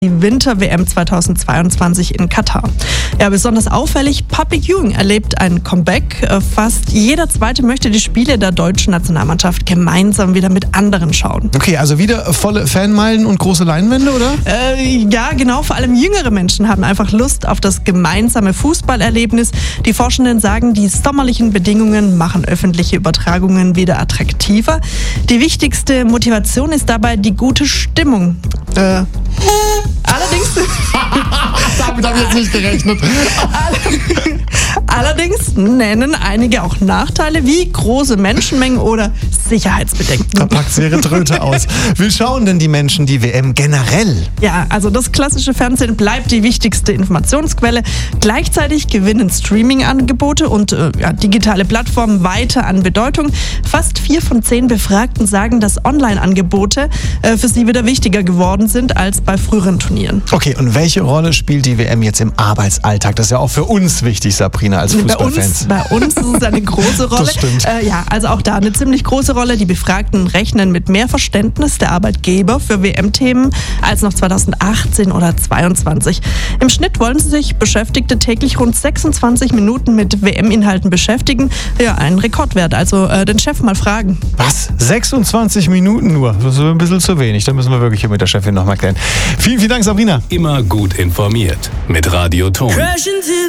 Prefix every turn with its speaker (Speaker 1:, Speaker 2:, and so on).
Speaker 1: die Winter-WM 2022 in Katar. Ja, besonders auffällig, Public Viewing erlebt ein Comeback. Fast jeder Zweite möchte die Spiele der deutschen Nationalmannschaft gemeinsam wieder mit anderen schauen.
Speaker 2: Okay, also wieder volle Fanmeilen und große Leinwände, oder?
Speaker 1: Ja, genau. Vor allem jüngere Menschen haben einfach Lust auf das gemeinsame Fußballerlebnis. Die Forschenden sagen, die sommerlichen Bedingungen machen öffentliche Übertragungen wieder attraktiver. Die wichtigste Motivation ist dabei die gute Stimmung. Allerdings...
Speaker 2: Damit habe ich jetzt nicht gerechnet.
Speaker 1: Allerdings nennen einige auch Nachteile wie große Menschenmengen oder Sicherheitsbedenken.
Speaker 2: Da packt sie ihre Tröte aus. Wie schauen denn die Menschen die WM generell?
Speaker 1: Ja, also das klassische Fernsehen bleibt die wichtigste Informationsquelle. Gleichzeitig gewinnen Streaming-Angebote und digitale Plattformen weiter an Bedeutung. Fast 4 von 10 Befragten sagen, dass Online-Angebote für sie wieder wichtiger geworden sind als bei früheren Turnieren.
Speaker 2: Okay, und welche Rolle spielt die WM jetzt im Arbeitsalltag? Das ist ja auch für uns wichtig, Sabrina, als Fußballfans.
Speaker 1: Bei uns ist es eine große Rolle.
Speaker 2: Das stimmt.
Speaker 1: Also auch da eine ziemlich große Rolle. Die Befragten rechnen mit mehr Verständnis der Arbeitgeber für WM-Themen als noch 2018 oder 2022. Im Schnitt wollen sich Beschäftigte täglich rund 26 Minuten mit WM-Inhalten beschäftigen. Ja, ein Rekordwert. Also den Chef mal fragen.
Speaker 2: Was? 26 Minuten nur? Das ist ein bisschen zu wenig. Da müssen wir wirklich hier mit der Chefin nochmal klären. Vielen, vielen Dank, Sabrina.
Speaker 3: Immer gut informiert mit Radio Ton.